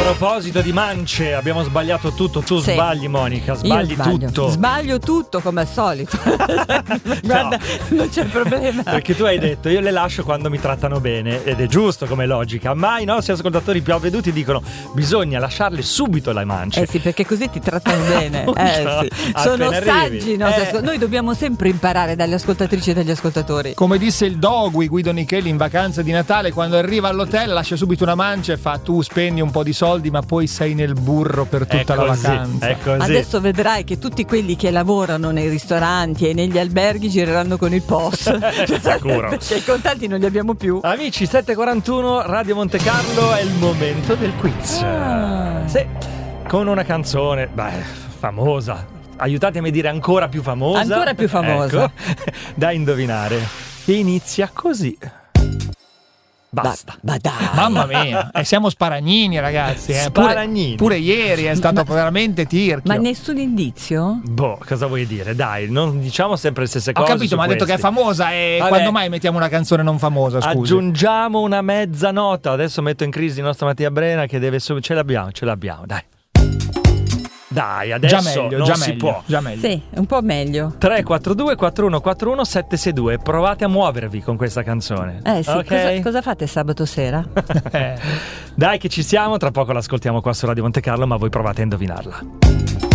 proposito di mance, abbiamo sbagliato tutto. Tu Sì. sbagli, Monica, sbagli tutto. Sbaglio tutto come al solito. Guarda, non c'è problema. Perché tu hai detto io le lascio quando mi trattano bene, ed è giusto come logica, ma i nostri ascoltatori più avveduti dicono bisogna lasciarle subito le mance. Eh sì, perché così ti trattano bene. Sì. Sono Appena saggi arrivi. i nostri noi dobbiamo sempre imparare dalle ascoltatrici e dagli ascoltatori. Come disse il Dogui Guido Nichelli in vacanza di Natale, quando arriva all'hotel lascia subito una mancia e fa: tu spendi un po' di soldi ma poi sei nel burro per tutta la vacanza. È così. Adesso vedrai che tutti quelli che lavorano nei ristoranti e negli alberghi gireranno con il POS. Sicuro. Perché i contanti non li abbiamo più. Amici, 7:41 Radio Monte Carlo, è il momento del quiz. Sì, con una canzone, famosa. Aiutatemi a dire ancora più famosa. Ancora più famosa. Ecco, da indovinare. E inizia così. Basta. Ma dai. Mamma mia, e siamo sparagnini, ragazzi. Sparagnini. Pure ieri è stato veramente tirchio. Ma nessun indizio? Cosa vuoi dire? Dai, non diciamo sempre le stesse Ho cose. capito, ma ha detto che è famosa. E Vabbè. quando mai mettiamo una canzone non famosa? Scusi. Aggiungiamo una mezza nota. Adesso metto in crisi il nostro Mattia Brena che deve ce l'abbiamo, dai. Dai, adesso non si può. Già meglio. Sì, un po' meglio. 342 4141 762. Provate a muovervi con questa canzone. Sì, ok? cosa fate sabato sera? Dai che ci siamo, tra poco l'ascoltiamo qua su Radio Monte Carlo, ma voi provate a indovinarla.